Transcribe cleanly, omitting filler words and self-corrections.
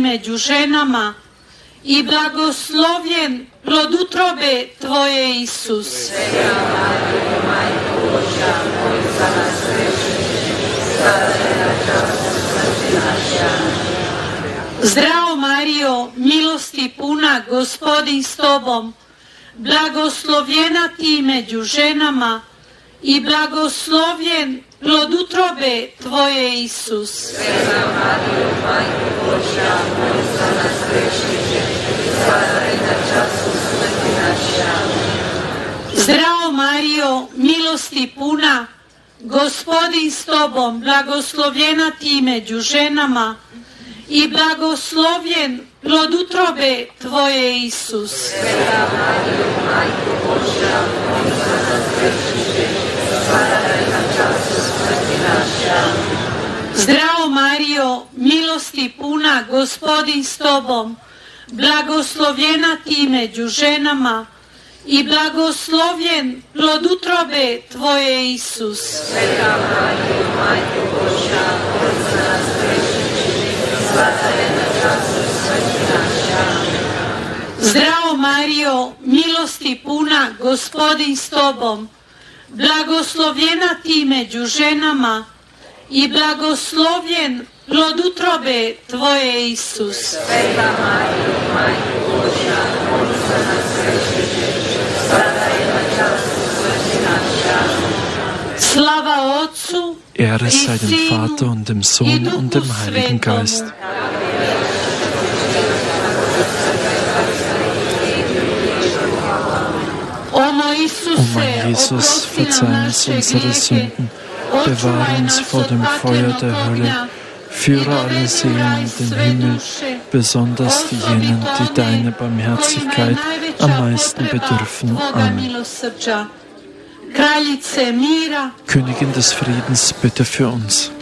među ženama i blagoslovljen plod utrobe Tvoje, Isus. Sveta Marijo, Majko Božja, moli za nas griješne, sada i na času smrti naše. Amen. Zdravo Marijo, milosti puna, Gospodin s Tobom, blagoslovljena Ti među ženama i blagoslovljen plod utrobe Tvoje, Isus. Sveta Marijo, Majko Božja, moli za nas griješne, sada i na času smrti naše. Amen. Zdravo Marijo, milosti puna, Gospodin s Tobom, blagoslovljena Ti među ženama i blagoslovljen plod utrobe Tvoje, Isus. Sveta Marijo, Majko Božja, moli za nas griješne, sada i na času smrti naše. Amen. Zdravo Marijo, milosti puna, Gospodin s Tobom, blagoslovljena Ti među ženama i blagoslovljen plod utrobe Tvoje, Isus. Sveta Marijo, Majko Božja, moli za nas griješne, sada i na času smrti naše. Amen. Zdravo Marijo, milosti puna, Gospodin s Tobom, blagoslovljena Ti među ženama i blagoslovljen plod utrobe Tvoje, Isus. Sveta Marijo, Majko Božja, moli za nas griješne, sada i na času smrti naše. Amen. Slava Otcu Ehre i sei dem Sinu Vater und dem i Sohn und dem Duhu Heiligen Geist. Svetomu. O mein Jesus, verzeih uns unsere Sünden, bewahre uns vor dem Feuer der Hölle, führe alle Seelen in den Himmel, besonders diejenigen, die deine Barmherzigkeit am meisten bedürfen. Amen. Königin des Friedens, bitte für uns.